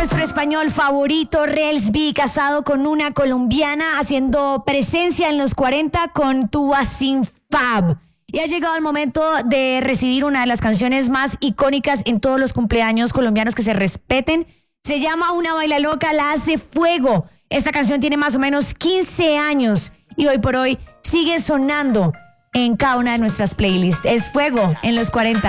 Nuestro español favorito, Relsby, casado con una colombiana, haciendo presencia en los 40 con Tuba Sin Fab. Y ha llegado el momento de recibir una de las canciones más icónicas en todos los cumpleaños colombianos que se respeten. Se llama Una Baila Loca, la hace Fuego. Esta canción tiene más o menos 15 años y hoy por hoy sigue sonando en cada una de nuestras playlists. Es Fuego en los 40.